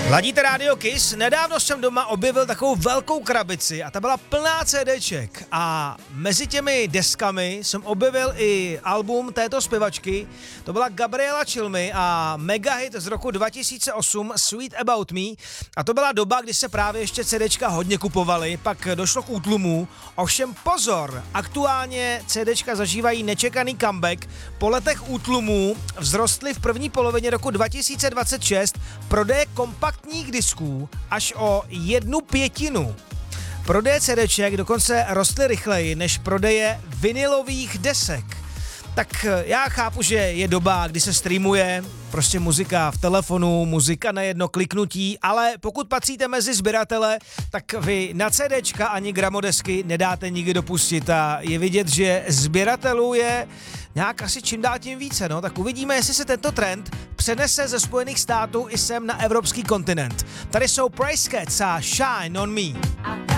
Ladíte Radio Kiss? Nedávno jsem doma objevil takovou velkou krabici a ta byla plná CDček a mezi těmi deskami jsem objevil i album této zpěvačky. To byla Gabriela Cilmi a megahit z roku 2008 Sweet About Me a to byla doba, kdy se právě ještě CDčka hodně kupovaly, pak došlo k útlumu. Ovšem pozor, aktuálně CDčka zažívají nečekaný comeback. Po letech útlumů vzrostly v první polovině roku 2026 prodeje kompaktních disků až o 1/5. Prodeje CDček dokonce rostly rychleji než prodeje vinylových desek. Tak já chápu, že je doba, kdy se streamuje prostě muzika v telefonu, muzika na jedno kliknutí, ale pokud patříte mezi sběratele, tak vy na CDčka ani gramodesky nedáte nikdy dopustit a je vidět, že sběratelů je nějak asi čím dál tím více, no, tak uvidíme, jestli se tento trend přenese ze Spojených států i sem na evropský kontinent. Tady jsou Price Cats a Shine on Me.